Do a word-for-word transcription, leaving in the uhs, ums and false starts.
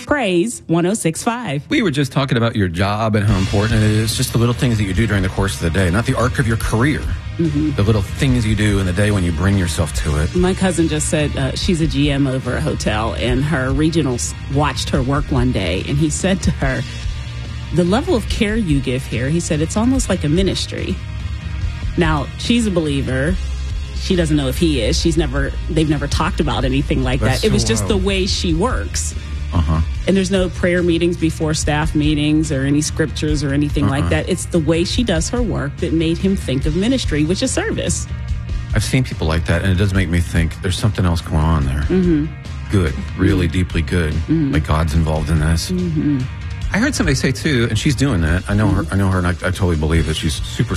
Praise one oh six point five. We were just talking about your job and how important it is. Just the little things that you do during the course of the day, not the arc of your career. Mm-hmm. The little things you do in the day when you bring yourself to it. My cousin just said uh, she's a G M over a hotel, and her regionals watched her work one day, and he said to her, the level of care you give here, he said, it's almost like a ministry. Now, she's a believer. She doesn't know if he is. She's never, they've never talked about anything like That's that. It was so just wild. the way she works. Uh-huh. And there's no prayer meetings before staff meetings or any scriptures or anything uh-uh. like that. It's the way she does her work that made him think of ministry, which is service. I've seen people like that, and it does make me think there's something else going on there. Mm-hmm. Good, really mm-hmm. deeply good. Mm-hmm. Like God's involved in this. Mm-hmm. I heard somebody say too, and she's doing that. I know her. I know her, and I, I totally believe that she's super